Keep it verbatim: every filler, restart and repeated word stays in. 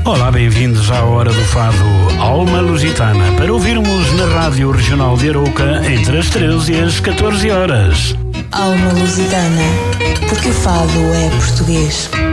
Olá, bem-vindos à Hora do Fado Alma Lusitana para ouvirmos na Rádio Regional de Arouca entre as treze e as catorze horas. Alma Lusitana, porque o fado é português.